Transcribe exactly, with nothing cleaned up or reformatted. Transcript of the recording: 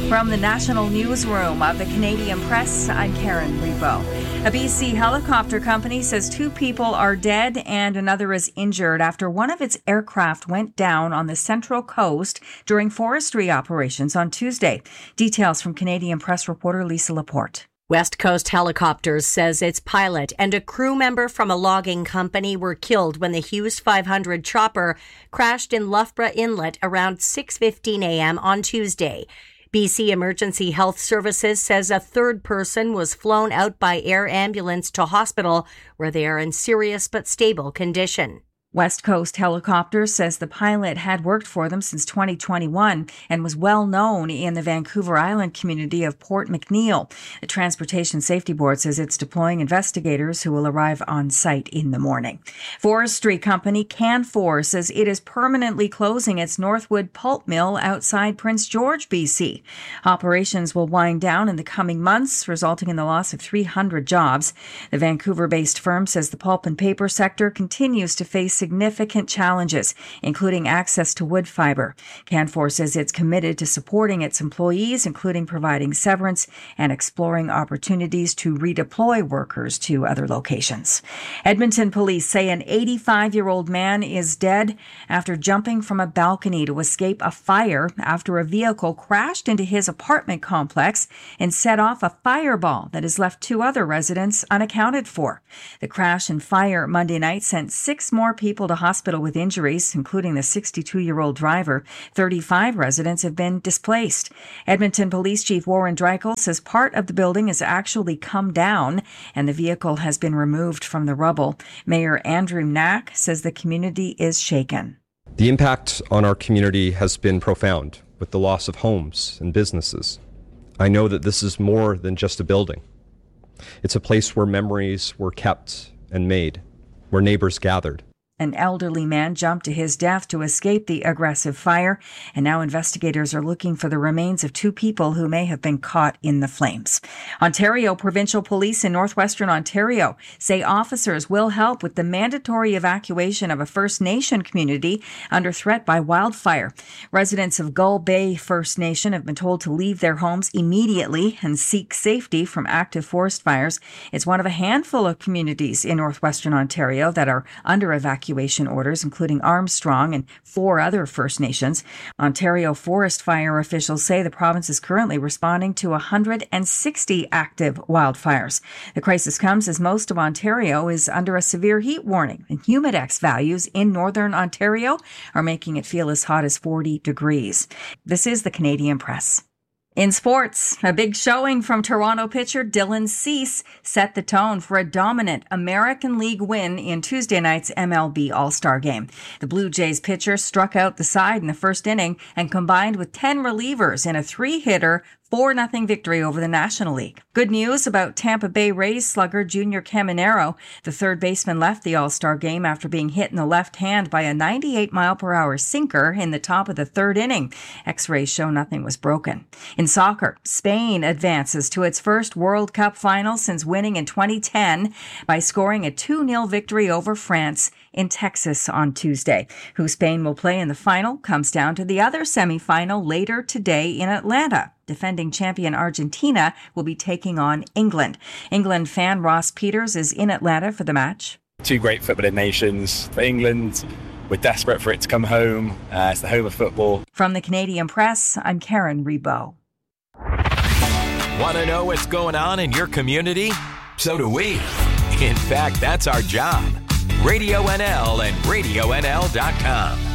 From the National Newsroom of the Canadian Press, I'm Karen Rebo. A B C helicopter company says two people are dead and another is injured after one of its aircraft went down on the Central Coast during forestry operations on Tuesday. Details from Canadian Press reporter Lisa Laporte. West Coast Helicopters says its pilot and a crew member from a logging company were killed when the Hughes five hundred chopper crashed in Loughborough Inlet around six fifteen a.m. on Tuesday. B C Emergency Health Services says a third person was flown out by air ambulance to hospital where they are in serious but stable condition. West Coast Helicopters says the pilot had worked for them since twenty twenty-one and was well known in the Vancouver Island community of Port McNeill. The Transportation Safety Board says it's deploying investigators who will arrive on site in the morning. Forestry company Canfor says it is permanently closing its Northwood pulp mill outside Prince George, B C. Operations will wind down in the coming months, resulting in the loss of three hundred jobs. The Vancouver-based firm says the pulp and paper sector continues to face significant challenges, including access to wood fiber. Canfor says it's committed to supporting its employees, including providing severance and exploring opportunities to redeploy workers to other locations. Edmonton police say an eighty-five-year-old man is dead after jumping from a balcony to escape a fire after a vehicle crashed into his apartment complex and set off a fireball that has left two other residents unaccounted for. The crash and fire Monday night sent six more people People to hospital with injuries, including the sixty-two-year-old driver. thirty-five residents have been displaced. Edmonton Police Chief Warren Dreichel says part of the building has actually come down and the vehicle has been removed from the rubble. Mayor Andrew Knack says the community is shaken. The impact on our community has been profound, with the loss of homes and businesses. I know that this is more than just a building. It's a place where memories were kept and made, where neighbors gathered. An elderly man jumped to his death to escape the aggressive fire, and now investigators are looking for the remains of two people who may have been caught in the flames. Ontario Provincial Police in northwestern Ontario say officers will help with the mandatory evacuation of a First Nation community under threat by wildfire. Residents of Gull Bay First Nation have been told to leave their homes immediately and seek safety from active forest fires. It's one of a handful of communities in northwestern Ontario that are under evacuation orders, including Armstrong and four other First Nations. Ontario forest fire officials say the province is currently responding to one hundred sixty active wildfires. The crisis comes as most of Ontario is under a severe heat warning, and humidex values in northern Ontario are making it feel as hot as forty degrees. This is the Canadian Press. In sports, a big showing from Toronto pitcher Dylan Cease set the tone for a dominant American League win in Tuesday night's M L B All-Star Game. The Blue Jays pitcher struck out the side in the first inning and combined with ten relievers in a three-hitter four nothing victory over the National League. Good news about Tampa Bay Rays slugger Junior Caminero. The third baseman left the All-Star game after being hit in the left hand by a ninety-eight mile per hour sinker in the top of the third inning. X-rays show nothing was broken. In soccer, Spain advances to its first World Cup final since winning in twenty ten by scoring a two nil victory over France in Texas on Tuesday. Who Spain will play in the final comes down to the other semifinal later today in Atlanta. Defending champion Argentina will be taking on England. England fan Ross Peters is in Atlanta for the match. Two great footballing nations. For England, we're desperate for it to come home. Uh, it's the home of football. From the Canadian Press, I'm Karen Rebo. Want to know what's going on in your community? So do we. In fact, that's our job. Radio N L and radio N L dot com.